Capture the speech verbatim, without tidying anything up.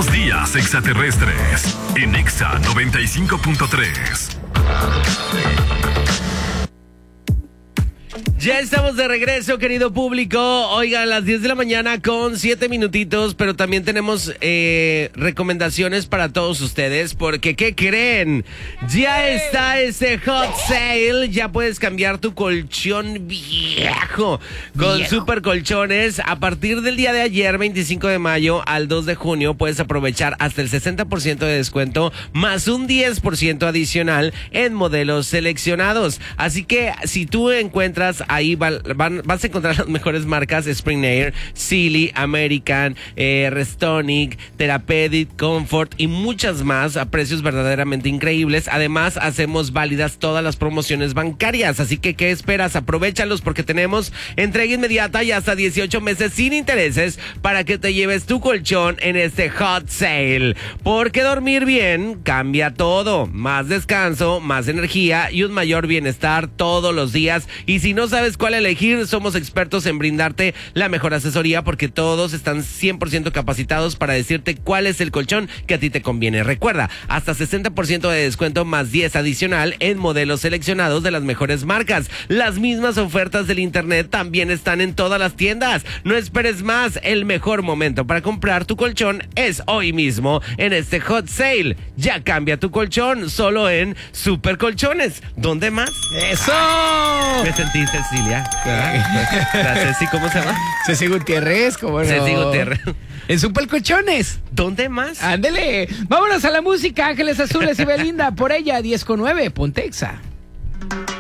Buenos días, extraterrestres. En Exa noventa y cinco punto tres. Ya estamos de regreso, querido público. Oigan, las diez de la mañana con siete minutitos, pero también tenemos eh, recomendaciones para todos ustedes, porque ¿qué creen? Ya está ese hot sale, ya puedes cambiar tu colchón viejo con viejo. Super Colchones. A partir del día de ayer, veinticinco de mayo, al dos de junio, puedes aprovechar hasta el sesenta por ciento de descuento, más un diez por ciento adicional en modelos seleccionados. Así que si tú encuentras ahí van, van, vas a encontrar las mejores marcas: Spring Air, Sealy, American, eh, Restonic, Therapeutic, Comfort y muchas más a precios verdaderamente increíbles. Además, hacemos válidas todas las promociones bancarias, así que ¿qué esperas? Aprovéchalos, porque tenemos entrega inmediata y hasta dieciocho meses sin intereses para que te lleves tu colchón en este hot sale. Porque dormir bien cambia todo: más descanso, más energía y un mayor bienestar todos los días. Y si no sabes cuál elegir, somos expertos en brindarte la mejor asesoría, porque todos están cien por ciento capacitados para decirte cuál es el colchón que a ti te conviene. Recuerda, hasta sesenta por ciento de descuento más diez adicional en modelos seleccionados de las mejores marcas. Las mismas ofertas del internet también están en todas las tiendas. No esperes más, el mejor momento para comprar tu colchón es hoy mismo en este hot sale. Ya cambia tu colchón solo en Super Colchones. ¿Dónde más? ¡Eso! Me sentí Cecilia. La Ceci, ¿cómo se llama? Ceci Gutiérrez, ¿cómo no? Ceci Gutiérrez. En Super Colchones. ¿Dónde más? Ándele. Vámonos a la música. Ángeles Azules y Belinda. Por ella, diez con nueve. Ponte Exa.